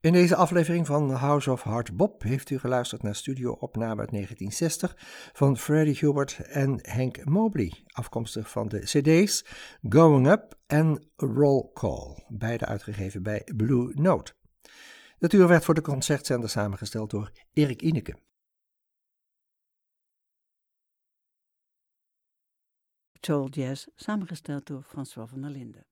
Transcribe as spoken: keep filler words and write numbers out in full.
In deze aflevering van House of Hard Bop heeft u geluisterd naar studio-opname uit negentien zestig van Freddie Hubert en Hank Mobley, afkomstig van de cd's Going Up en Roll Call, beide uitgegeven bij Blue Note. Het uur werd voor de concertzender samengesteld door Erik Ineke. Soul Jazz, samengesteld door François van der Linden.